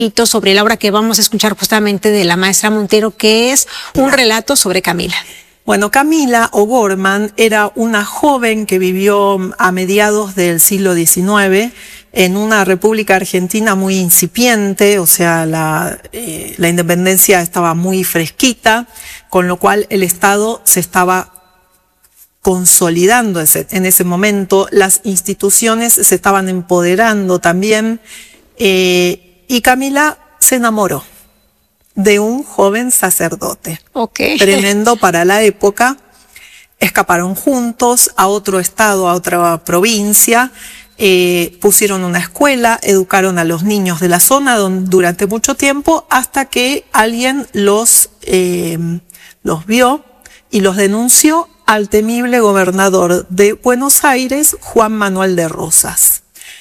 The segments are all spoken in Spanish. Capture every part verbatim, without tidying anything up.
sobre la obra que vamos a escuchar justamente de la maestra Montero, que es un relato sobre Camila. Bueno, Camila O'Gorman era una joven que vivió a mediados del siglo diecinueve en una república argentina muy incipiente, o sea, la, eh, la independencia estaba muy fresquita, con lo cual el Estado se estaba consolidando ese, en ese momento, las instituciones se estaban empoderando también, eh, y Camila se enamoró de un joven sacerdote. Okay. Tremendo para la época. Escaparon juntos a otro estado, a otra provincia, eh, pusieron una escuela, educaron a los niños de la zona don, durante mucho tiempo, hasta que alguien los, eh, los vio y los denunció al temible gobernador de Buenos Aires, Juan Manuel de Rosas.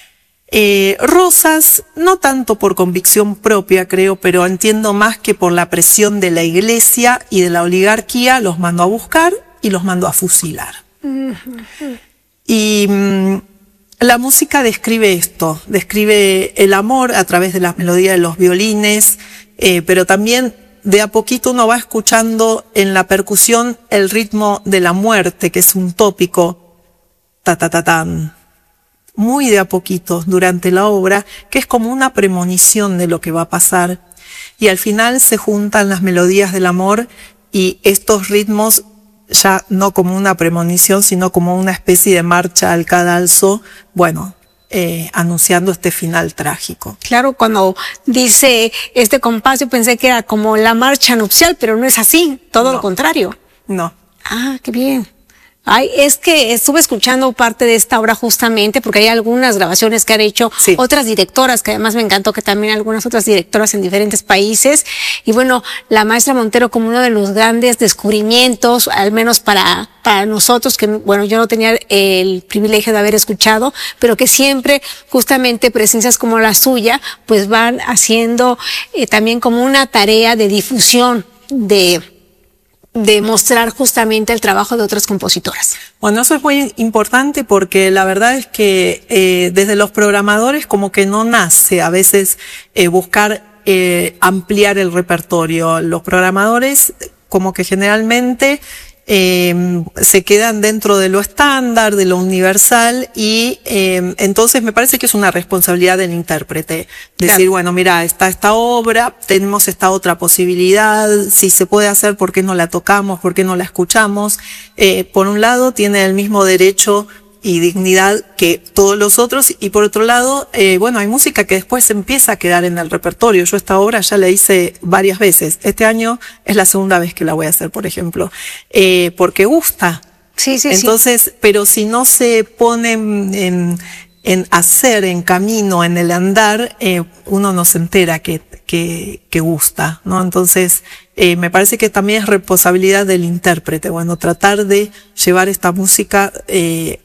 Eh, Rosas, no tanto por convicción propia, creo, pero entiendo más que por la presión de la iglesia y de la oligarquía, los mandó a buscar y los mandó a fusilar. Uh-huh. Y mmm, la música describe esto, describe el amor a través de las melodías de los violines, eh, pero también de a poquito uno va escuchando en la percusión el ritmo de la muerte, que es un tópico, ta ta ta tan. Muy de a poquito durante la obra, que es como una premonición de lo que va a pasar. Y al final se juntan las melodías del amor y estos ritmos, ya no como una premonición, sino como una especie de marcha al cadalso, bueno, eh, anunciando este final trágico. Claro, cuando dice este compás, yo pensé que era como la marcha nupcial, pero no es así, todo no, lo contrario. No. Ah, qué bien. Ay, es que estuve escuchando parte de esta obra justamente porque hay algunas grabaciones que han hecho sí. otras directoras, que además me encantó que también algunas otras directoras en diferentes países. Y bueno, la maestra Montero como uno de los grandes descubrimientos, al menos para, para nosotros, que bueno, yo no tenía el privilegio de haber escuchado, pero que siempre justamente presencias como la suya, pues van haciendo eh, también como una tarea de difusión de... de mostrar justamente el trabajo de otras compositoras. Bueno, eso es muy importante porque la verdad es que eh, desde los programadores como que no nace a veces eh, buscar eh, ampliar el repertorio. Los programadores como que generalmente eh, se quedan dentro de lo estándar, de lo universal y eh, entonces me parece que es una responsabilidad del intérprete. Decir, claro. bueno, mira, está esta obra, tenemos esta otra posibilidad, si se puede hacer, ¿por qué no la tocamos? ¿Por qué no la escuchamos? Eh, por un lado, tiene el mismo derecho y dignidad que todos los otros y por otro lado, eh, bueno, hay música que después se empieza a quedar en el repertorio. Yo esta obra ya la hice varias veces. Este año es la segunda vez que la voy a hacer, por ejemplo, eh, porque gusta. Sí, sí, Entonces, sí. pero si no se pone en, en, en hacer, en camino, en el andar, eh, uno no se entera que, que, que gusta, ¿no? Entonces, eh, me parece que también es responsabilidad del intérprete, bueno, tratar de llevar esta música, eh,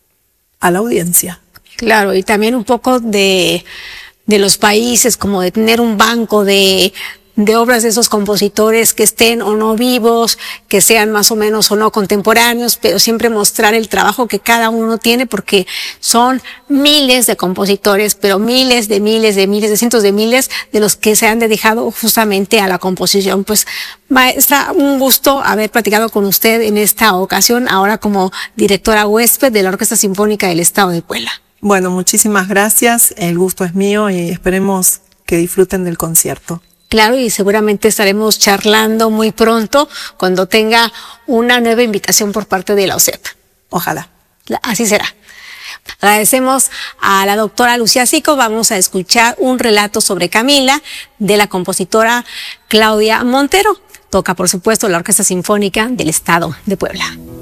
a la audiencia. Claro, y también un poco de, de los países, como de tener un banco de, de obras de esos compositores que estén o no vivos, que sean más o menos o no contemporáneos, pero siempre mostrar el trabajo que cada uno tiene, porque son miles de compositores, pero miles de miles de miles de cientos de miles de los que se han dedicado justamente a la composición. Pues, maestra, un gusto haber platicado con usted en esta ocasión, ahora como directora huésped de la Orquesta Sinfónica del Estado de Puebla. Bueno, muchísimas gracias, el gusto es mío y esperemos que disfruten del concierto. Claro, y seguramente estaremos charlando muy pronto cuando tenga una nueva invitación por parte de la O S E P. Ojalá. Así será. Agradecemos a la doctora Lucía Zico. Vamos a escuchar un relato sobre Camila de la compositora Claudia Montero. Toca, por supuesto, la Orquesta Sinfónica del Estado de Puebla.